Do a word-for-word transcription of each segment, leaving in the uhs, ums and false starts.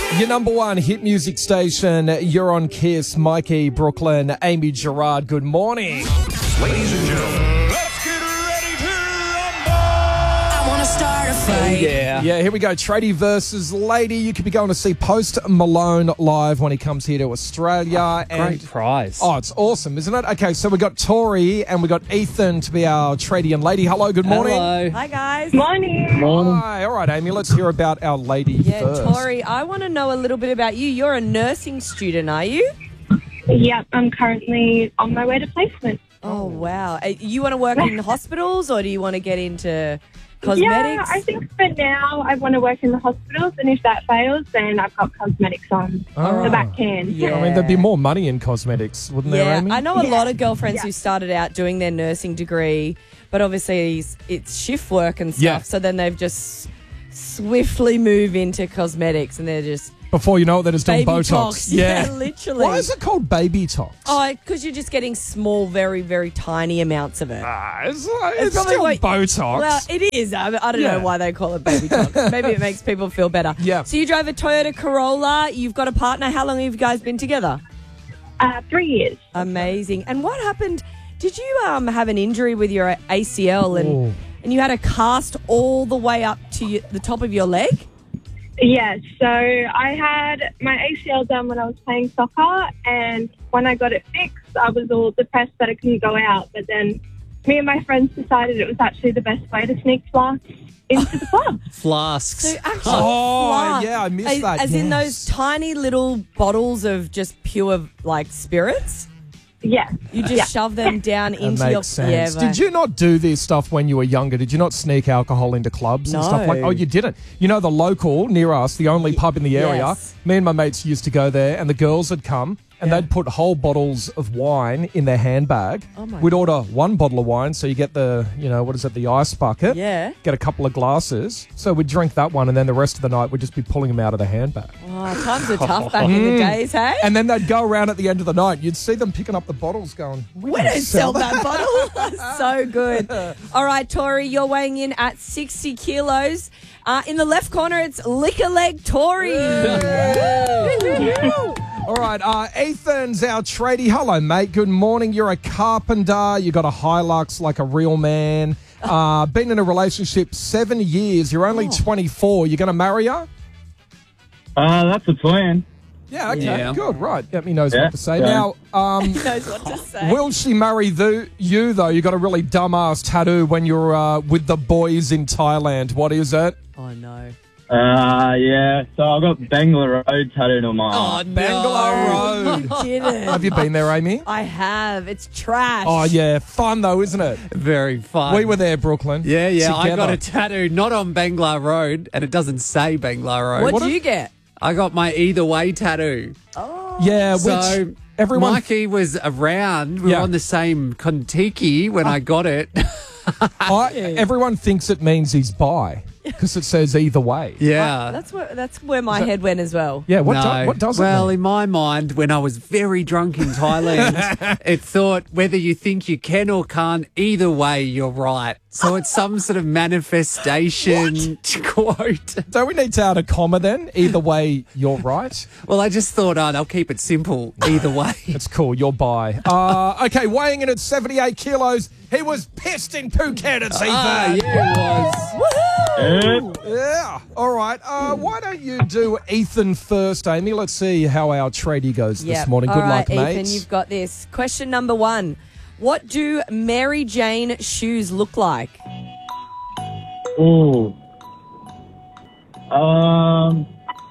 Your number one hit music station, you're on Kiss. Mikey, Brooklyn, Amy Gerard, good morning. Ladies and gentlemen, let's get ready to rumble! I want to start a fight. Yeah. Yeah, here we go. Tradie versus Lady. You could be going to see Post Malone live when he comes here to Australia. Great and prize. Oh, it's awesome, isn't it? Okay, so we got Tori and we got Ethan to be our tradie and lady. Hello, good morning. Hello. Hi, guys. Morning. Hi. All right, Amy, let's hear about our lady Yeah, first. Tori, I want to know a little bit about you. You're a nursing student, are you? Yep, I'm currently on my way to placement. Oh, wow. Uh, You want to work in hospitals or do you want to get into cosmetics? Yeah, I think for now I want to work in the hospitals, and if that fails, then I've got cosmetics on Oh. the back can. Yeah. I mean, there'd be more money in cosmetics, wouldn't there, Yeah, Amy? I know a Yeah. lot of girlfriends Yeah. who started out doing their nursing degree, but obviously it's, it's shift work and stuff, Yeah. so then they've just swiftly move into cosmetics and they're just Before you know it, they're just doing baby Botox. talks. Yeah, literally. Why is it called baby tox? Oh, because you're just getting small, very, very tiny amounts of it. Ah, it's like, It's it's, probably still what- Botox. Well, it is. I, I don't Yeah. know why they call it baby talk. Maybe it makes people feel better. Yeah. So you drive a Toyota Corolla. You've got a partner. How long have you guys been together? Uh, three years. Amazing. And what happened? Did you um, have an injury with your A C L and Ooh. and you had a cast all the way up to you, the top of your leg? Yeah, so I had my A C L done when I was playing soccer, and when I got it fixed, I was all depressed that I couldn't go out. But then me and my friends decided it was actually the best way to sneak flasks into the club. Flasks. So actually, Oh, flask- yeah, I missed as, that, As in yes. those tiny little bottles of just pure like spirits. Yeah. You just Yeah. shove them down That into makes your sense. Yeah, Did you not do this stuff when you were younger? Did you not sneak alcohol into clubs and stuff like? No. Oh, you didn't. You know, the local near us, the only pub in the area. Yes. Me and my mates used to go there, and the girls would come. And Yeah. they'd put whole bottles of wine in their handbag. Oh my We'd order one bottle of wine, so you get the, you know, what is it, the ice bucket. Yeah. Get a couple of glasses. So we'd drink that one, and then the rest of the night we'd just be pulling them out of the handbag. Oh, times were tough back in the days, hey? And then they'd go around at the end of the night. You'd see them picking up the bottles going, we, We don't sell that bottle. So good. All right, Tori, you're weighing in at sixty kilos. Uh, in the left corner, it's Liquor Leg Tori. All right, uh, Ethan's our tradie. Hello, mate. Good morning. You're a carpenter. You got a Hilux like a real man. Uh, been in a relationship seven years. You're only Oh. twenty-four. You going to marry her? Uh, that's the plan. Yeah, okay, Yeah. good, right. Yep, he knows Yeah, what to say. yeah. Now, um, Knows what to say. will she marry the, you, though? You got a really dumbass tattoo when you're uh, with the boys in Thailand. What is it? Oh, no. Uh, yeah. So I've got Bangla Road tattooed on my arm. Bangla Road. You didn't. Have you been there, Amy? I have. It's trash. Oh, yeah. Fun, though, isn't it? Very fun. We were there, Brooklyn. Yeah, yeah. I got together. a tattoo not on Bangla Road, and it doesn't say Bangla Road. What What did if- you get? I got my either way tattaoo. Yeah, which So everyone... Mikey was around. We Yeah. were on the same Kontiki when I got it. I, everyone thinks it means he's bi because it says either way. Yeah. That's where that's where my head went as well. Yeah, what, no. do, what does it well, mean? in my mind, when I was very drunk in Thailand, it thought whether you think you can or can't, either way, you're right. So it's some sort of manifestation quote. Don't we need to add a comma then? Either way, you're right. Well, I just thought, oh, they'll keep it simple either way. It's cool, you're bi. Uh, okay, weighing in at seventy-eight kilos, he was pissed in Phuket, it's Ethan. Ah, yeah, it was. Yeah. Yeah. All right. Uh, why don't you do Ethan first, Amy? Let's see how our tradie goes Yep. this morning. Good All right, luck, Ethan, mates. you've got this. Question number one. What do Mary Jane shoes look like? Ooh. Um.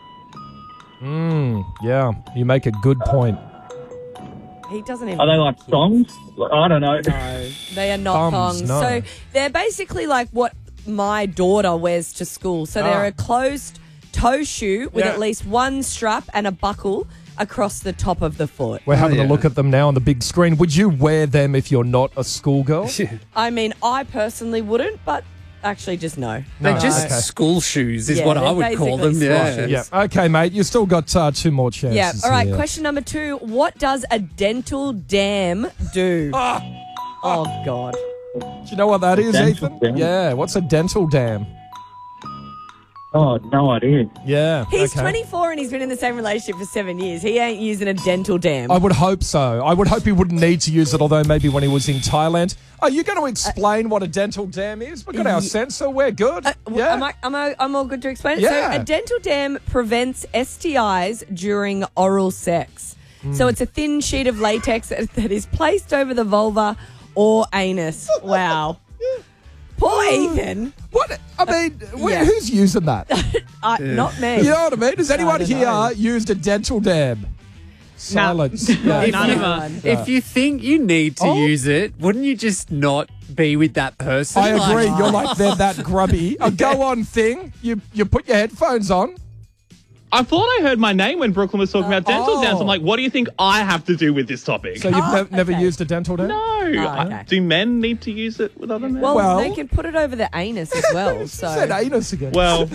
Mm, yeah, you make a good point. He doesn't even... Are they like songs? I don't know. No, they are not Thumbs, thongs. no. So they're basically like what my daughter wears to school. So they're Ah. a closed toe shoe with Yeah. at least one strap and a buckle across the top of the foot. We're having Oh, yeah. a look at them now on the big screen. Would you wear them if you're not a schoolgirl? I mean, I personally wouldn't, but actually just no. They're No, just okay. school shoes is Yeah, what I they're would call them. basically Yeah. school Yeah. Okay, mate. You still got uh, two more chances. Yeah. All right. here. Question number two. What does a dental dam do? Ah. Oh, God. Do you know what that is, dental Ethan? dam? Yeah. What's a dental dam? Oh, no idea. Yeah. He's okay. twenty-four and he's been in the same relationship for seven years. He ain't using a dental dam. I would hope so. I would hope he wouldn't need to use it, although maybe when he was in Thailand. Are you going to explain what a dental dam is? We've got our sensor. We're good. Uh, w- yeah. am I, am I, I'm all good to explain it. Yeah. So a dental dam prevents S T Is during oral sex. Hmm. So it's a thin sheet of latex that that is placed over the vulva or anus. Wow. Poor Ethan. What? I mean, wh- yeah. who's using that? Uh, Not me. You know what I mean? Has anyone don't here know. used a dental dam? Silence. No, If none you, of us. if you think you need to Oh. use it, wouldn't you just not be with that person? I Like- agree. You're like, they're that grubby. A go on thing. You you put your headphones on. I thought I heard my name when Brooklyn was talking about dental Oh. dams. I'm like, what do you think I have to do with this topic? So you've Oh, nev- never okay. used a dental dam? no. okay. I- do men need to use it with other men? Well, Well- they can put it over the anus as well. You So said anus again. Well,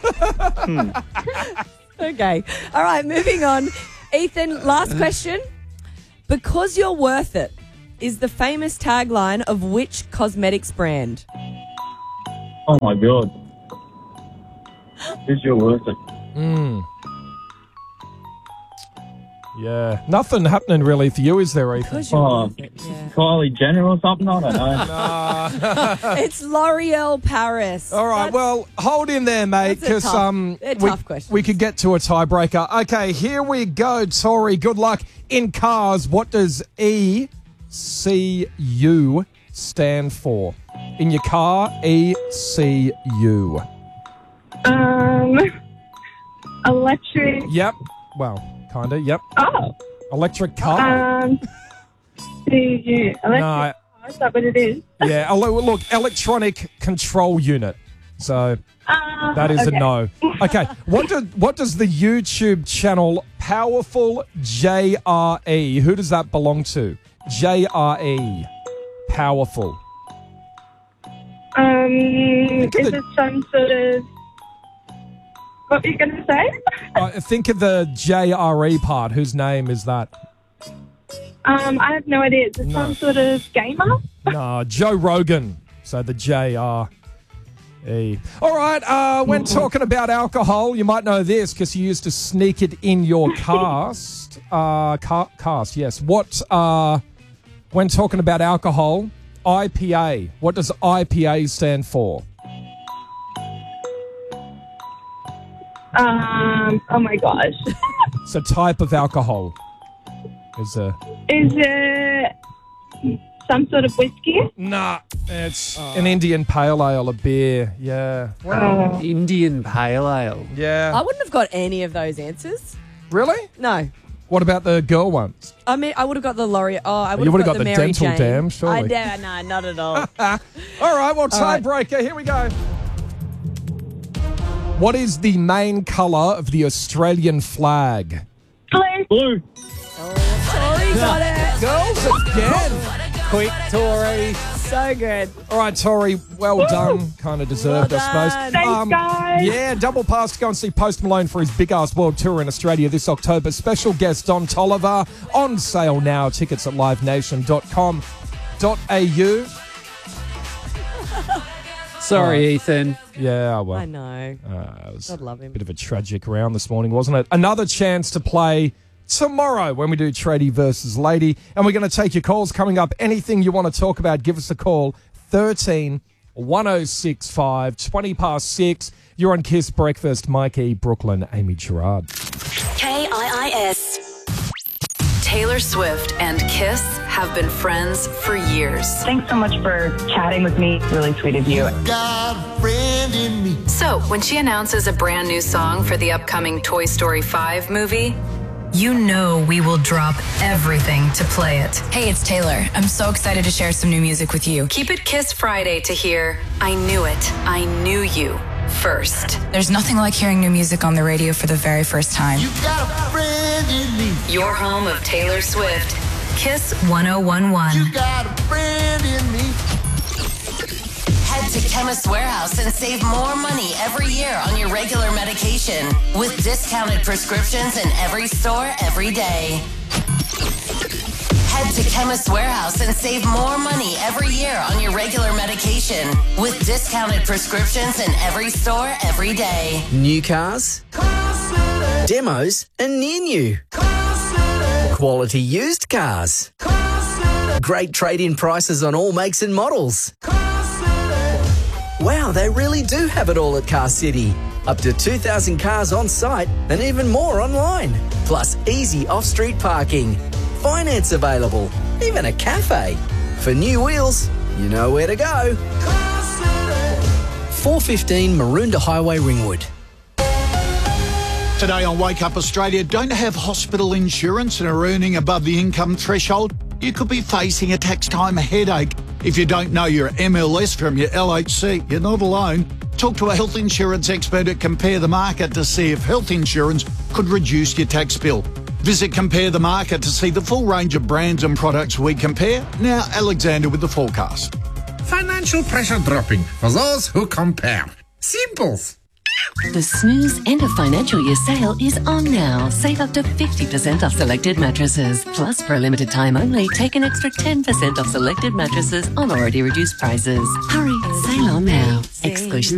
okay. All right, moving on. Ethan, last question. Because you're worth it is the famous tagline of which cosmetics brand? Oh, my God. Is you're worth it. Mm. Yeah. Nothing happening really for you, is there, Ethan? Because you're Oh. worth it. Yeah. Kylie Jenner or something? I don't know. It's L'Oreal Paris. All right, That's- well, hold in there, mate, That's a because tough- um, they're we, tough questions. we could get to a tiebreaker. Okay, here we go, Tori. Good luck. In cars, what does E C U stand for? In your car, E C U. Um, electric. Yep. Well, kind of, yep. Oh, Electric car. um, C U. Electric. no, Is that what it is? yeah. ele- Look, electronic control unit. So Uh, that is okay. a no. Okay, what do, what does the YouTube channel Powerful J R E? Who does that belong to? J R E. Powerful. Um, Think of is the- it some sort of... What were you going to say? Uh, think of the J R E part. Whose name is that? Um, I have no idea. Is it No. some sort of gamer? No, Joe Rogan. So the J R E. All right, uh, when talking about alcohol, you might know this because you used to sneak it in your cast. Uh, car- cast, yes. What, uh, when talking about alcohol, I P A. What does I P A stand for? Um, oh my gosh. It's a type of alcohol. Is a Is it some sort of whiskey? nah. It's an Indian pale ale, a beer. Yeah. Oh. Indian Pale Ale. I Yeah. wouldn't have got any of those answers. Really? No. What about the girl ones? I mean, I would have got the L'Oreal. Oh, I would You have would've got, got the, the Mary dental Jane. dam, surely. I, no, no, not at all. All right, well, right. tiebreaker. Here we go. What is the main colour of the Australian flag? Blue. Blue. Tori got it. Girls again. Quick, Tori. So good. All right, Tori, well done. Kind of deserved, Well I suppose. done. Thanks, guys. Yeah, double pass to go and see Post Malone for his big ass world tour in Australia this October. Special guest Don Tolliver on sale now. Tickets at live nation dot com dot a u. Sorry, Ethan. Yeah, well. I know. Uh, it was God love a him. bit of a tragic round this morning, wasn't it? Another chance to play tomorrow when we do Tradie versus Lady. And we're going to take your calls coming up. Anything you want to talk about, give us a call. thirteen one oh six five, twenty past six. You're on Kiss Breakfast. Mike E. Brooklyn, Amy Gerard. K I I S. Taylor Swift and Kiss have been friends for years. Thanks so much for chatting with me. Really sweet of you. So, when she announces a brand new song for the upcoming Toy Story five movie, you know we will drop everything to play it. Hey, it's Taylor. I'm so excited to share some new music with you. Keep it Kiss Friday to hear I Knew It, I Knew You first. There's nothing like hearing new music on the radio for the very first time. Your home of Taylor Swift. Kiss one oh one one. Head to Chemist Warehouse and save more money every year on your regular medication with discounted prescriptions in every store every day. Head to Chemist Warehouse and save more money every year on your regular medication with discounted prescriptions in every store every day. New cars, demos and near new. Quality used cars. Great trade-in prices on all makes and models. Wow, they really do have it all at Car City. Up to two thousand cars on site and even more online. Plus easy off-street parking. Finance available. Even a cafe. For new wheels, you know where to go. four fifteen Maroondah Highway, Ringwood. Today on Wake Up Australia, don't have hospital insurance and are earning above the income threshold? You could be facing a tax time headache. If you don't know your M L S from your L H C, you're not alone. Talk to a health insurance expert at Compare the Market to see if health insurance could reduce your tax bill. Visit Compare the Market to see the full range of brands and products we compare. Now, Alexander with the forecast. Financial pressure dropping for those who compare. Simples. The Snooze End of Financial Year sale is on now. Save up to fifty percent off selected mattresses. Plus, for a limited time only, take an extra ten percent off selected mattresses on already reduced prices. Hurry, sale on now. Exclusion